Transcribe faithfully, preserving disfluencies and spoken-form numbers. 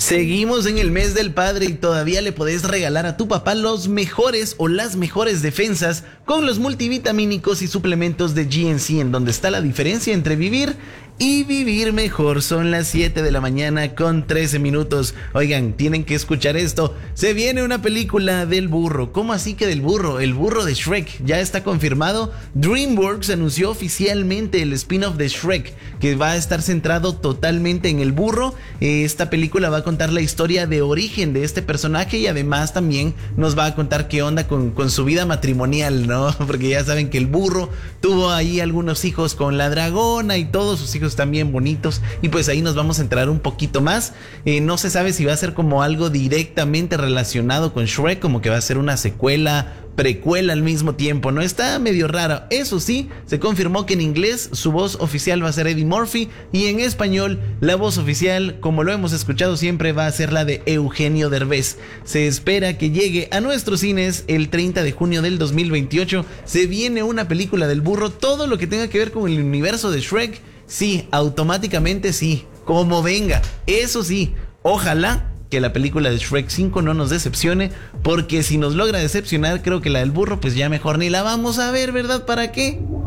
Seguimos en el mes del padre y todavía le podés regalar a tu papá los mejores o las mejores defensas con los multivitamínicos y suplementos de G N C, en donde está la diferencia entre vivir y vivir mejor. Son las siete de la mañana con trece minutos. Oigan, tienen que escuchar esto. Se viene una película del burro. ¿Cómo así que del burro? El burro de Shrek. Ya está confirmado. DreamWorks anunció oficialmente el spin-off de Shrek, que va a estar centrado totalmente en el burro. Esta película va a contar la historia de origen de este personaje y además también nos va a contar qué onda con, con su vida matrimonial, ¿no? Porque ya saben que el burro tuvo ahí algunos hijos con la dragona y todos sus hijos también bonitos, y pues ahí nos vamos a enterar un poquito más. Eh, no se sabe si va a ser como algo directamente relacionado con Shrek, como que va a ser una secuela, precuela al mismo tiempo, ¿no? Está medio raro. Eso sí, se confirmó que en inglés su voz oficial va a ser Eddie Murphy y en español la voz oficial, como lo hemos escuchado siempre, va a ser la de Eugenio Derbez. Se espera que llegue a nuestros cines el treinta de junio del dos mil veintiocho. Se viene una película del burro. Todo lo que tenga que ver con el universo de Shrek, sí, automáticamente sí, como venga. Eso sí, ojalá que la película de Shrek cinco no nos decepcione, porque si nos logra decepcionar, creo que la del burro pues ya mejor ni la vamos a ver, ¿verdad? ¿Para qué?